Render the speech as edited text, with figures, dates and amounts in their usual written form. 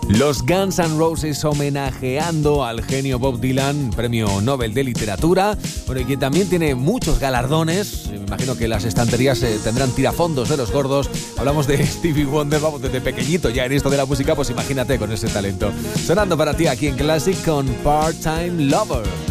Los Guns N' Roses homenajeando al genio Bob Dylan, premio Nobel de Literatura, bueno, y que también tiene muchos galardones. Me imagino que las estanterías tendrán tirafondos de los gordos. Hablamos de Stevie Wonder, vamos, desde pequeñito ya en esto de la música, pues imagínate con ese talento. Sonando para ti aquí en Classic con Part-Time Lover.